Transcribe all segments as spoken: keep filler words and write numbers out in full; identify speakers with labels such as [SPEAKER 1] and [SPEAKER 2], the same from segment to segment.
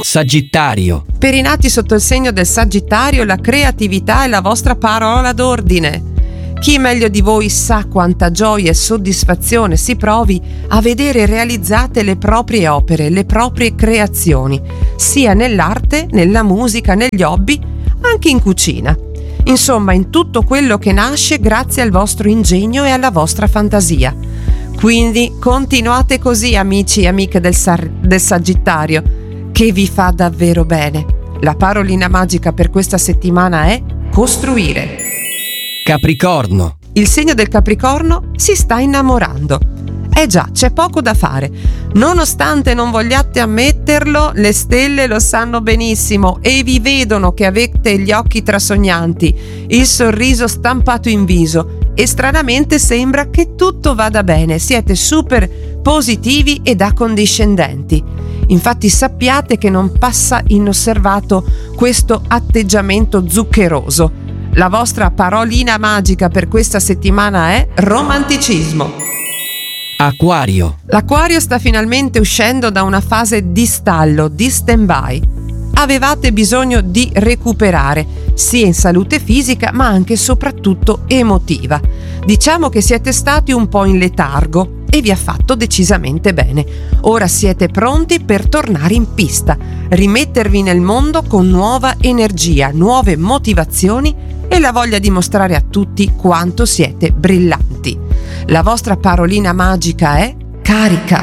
[SPEAKER 1] Sagittario.
[SPEAKER 2] Per i nati sotto il segno del Sagittario, la creatività è la vostra parola d'ordine. Chi meglio di voi sa quanta gioia e soddisfazione si provi a vedere realizzate le proprie opere, le proprie creazioni, sia nell'arte, nella musica, negli hobby, anche in cucina. Insomma, in tutto quello che nasce grazie al vostro ingegno e alla vostra fantasia. Quindi continuate così, amici e amiche del, Sar- del Sagittario, che vi fa davvero bene. La parolina magica per questa settimana è costruire.
[SPEAKER 1] Capricorno.
[SPEAKER 2] Il segno del Capricorno si sta innamorando. Eh già, c'è poco da fare. Nonostante non vogliate ammetterlo, le stelle lo sanno benissimo e vi vedono che avete gli occhi trasognanti, il sorriso stampato in viso e stranamente sembra che tutto vada bene. Siete super positivi ed accondiscendenti. Infatti sappiate che non passa inosservato questo atteggiamento zuccheroso. La vostra parolina magica per questa settimana è romanticismo.
[SPEAKER 1] Acquario.
[SPEAKER 2] L'Acquario sta finalmente uscendo da una fase di stallo, di stand-by. Avevate bisogno di recuperare, sia in salute fisica ma anche e soprattutto emotiva. Diciamo che siete stati un po' in letargo e vi ha fatto decisamente bene. Ora siete pronti per tornare in pista, rimettervi nel mondo con nuova energia, nuove motivazioni e la voglia di mostrare a tutti quanto siete brillanti. La vostra parolina magica è carica.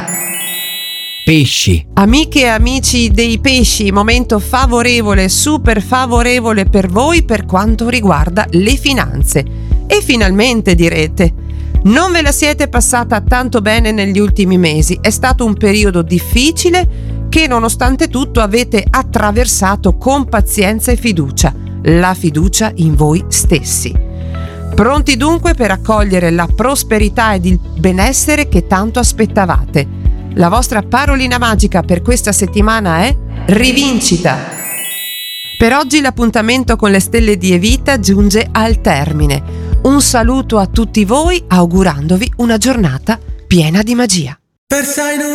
[SPEAKER 1] Pesci.
[SPEAKER 2] Amiche e amici dei pesci, momento favorevole, super favorevole per voi per quanto riguarda le finanze. E finalmente direte, non ve la siete passata tanto bene negli ultimi mesi, è stato un periodo difficile che nonostante tutto avete attraversato con pazienza e fiducia, la fiducia in voi stessi. Pronti dunque per accogliere la prosperità ed il benessere che tanto aspettavate. La vostra parolina magica per questa settimana è rivincita. Per oggi l'appuntamento con le stelle di Evita giunge al termine. Un saluto a tutti voi augurandovi una giornata piena di magia.